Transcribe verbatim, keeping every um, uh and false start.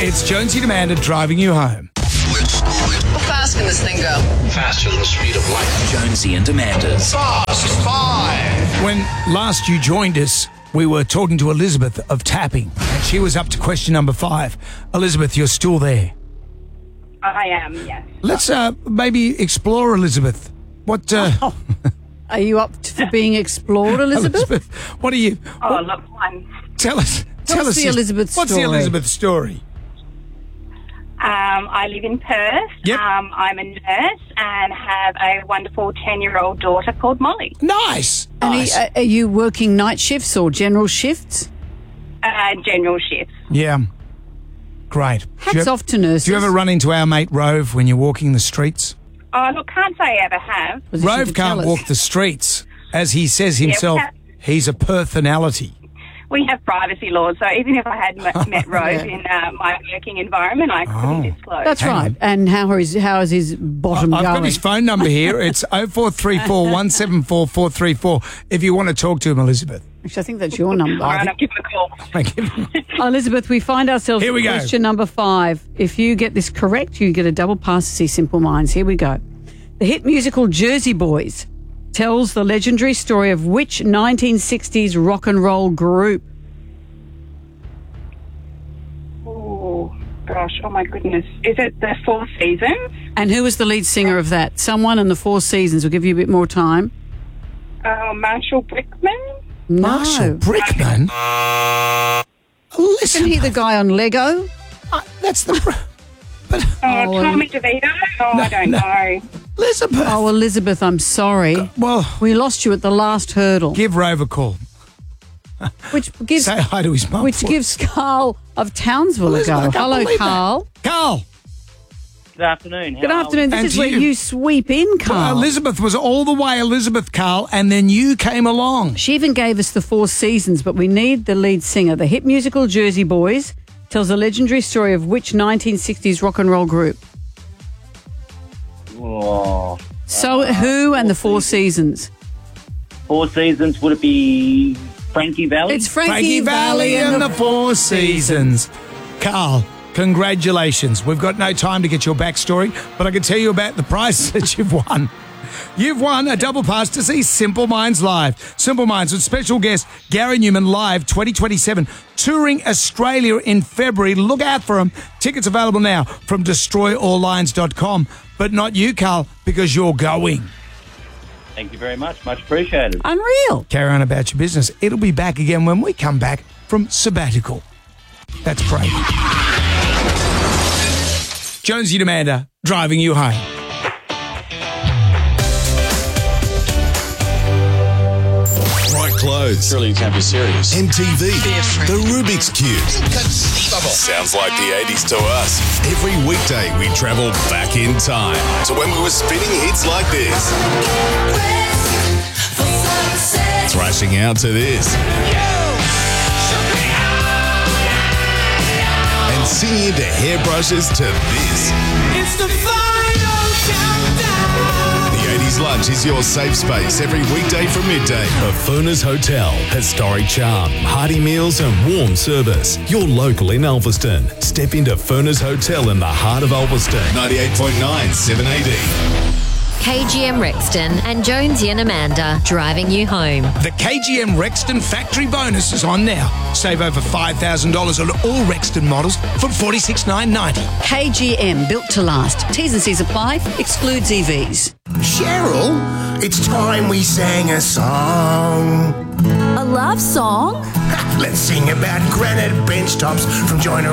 It's Jonesy and Amanda driving you home. How fast can this thing go? Faster than the speed of light. Jonesy and Amanda's Fast Five. When last you joined us, we were talking to Elizabeth of Tapping, and she was up to question number five. Elizabeth, you're still there. I am, yes. Let's uh, maybe explore, Elizabeth. What? Uh, Oh. Are you up to being explored, Elizabeth? Elizabeth, what are you? Oh, what- look, one. Tell us. Tell tell us the your- Elizabeth What's story. the Elizabeth story? Um, I live in Perth. Yep. Um, I'm a nurse and have a wonderful ten-year-old daughter called Molly. Nice. And nice. are, are you working night shifts or general shifts? Uh, general shifts. yeah. Great. Hats do you, off to nurses. Do you ever run into our mate Rove when you're walking the streets? Oh, look, can't say I ever have. Position to Rove tell can't us. walk the streets. As he says himself, have- he's a personality. We have privacy laws, so even if I had m- met Rose Yeah. in uh, my working environment, I couldn't Oh. disclose. That's Hang right. on. And how is how is his bottom I've going? got his phone number here. It's oh four three four, one seven four, four three four if you want to talk to him, Elizabeth. Actually, I think that's your number. All right, I'll give him a call. Thank you. Oh, Elizabeth, we find ourselves Here we at go. question number five. If you get this correct, you get a double pass to see Simple Minds. Here we go. The hit musical Jersey Boys tells the legendary story of which nineteen sixties rock and roll group? Oh, gosh. Oh, my goodness. Is it the Four Seasons? And who was the lead singer of that? Someone in the Four Seasons. We'll give you a bit more time. Uh, Marshall Brickman? No. Marshall Brickman? Listen, Isn't he the guy on Lego? uh, that's the... Br- but, Oh, Oh, Tommy DeVito? Oh, I don't no. know. Elizabeth. Oh, Elizabeth, I'm sorry. Well, We lost you at the last hurdle, give Rove a call. which gives Say hi to his mum. which for- gives Carl of Townsville Elizabeth, I a go. can't Hello, believe that. Carl. Carl. Good afternoon. How Good are afternoon. This And is to where you. you sweep in, Carl. Elizabeth was all the way Elizabeth, Carl, and then you came along. She even gave us the Four Seasons, but we need the lead singer. The hit musical Jersey Boys tells a legendary story of which nineteen sixties rock and roll group? we? Oh, So who and the Four Seasons? Four Seasons, would it be Frankie Valley? It's Frankie, Frankie Valley and the Four Seasons. Carl, congratulations. We've got no time to get your backstory, but I can tell you about the prize that you've won. You've won a double pass to see Simple Minds live. Simple Minds with special guest Gary Newman live twenty twenty-seven, touring Australia in February. Look out for them. Tickets available now from destroy all lines dot com. But not you, Carl, because you're going. Thank you very much. Much appreciated. Unreal. Carry on about your business. It'll be back again when we come back from sabbatical. That's great. Jonesy and Amanda driving you home. Bright clothes. Surely you can't be serious. M T V. The Rubik's Cube. Sounds like the eighties to us. Every weekday we travel back in time to when we were spinning hits like this. Thrashing out to this. And singing into hairbrushes to this. It's the final countdown. The eighties Lunch is your safe space every weekday from midday. The Furness Hotel. Historic charm, hearty meals and warm service. You're local in Ulverston. Step into Furness Hotel in the heart of Ulverston. ninety-eight point nine seven A D. K G M Rexton and Jonesy and Amanda driving you home. The K G M Rexton factory bonus is on now. Save over five thousand dollars on all Rexton models from forty-six thousand nine hundred ninety dollars. K G M, built to last. T's and C's apply. Excludes E Vs. Cheryl, it's time we sang a song. A love song? Let's sing about granite bench tops from Joyner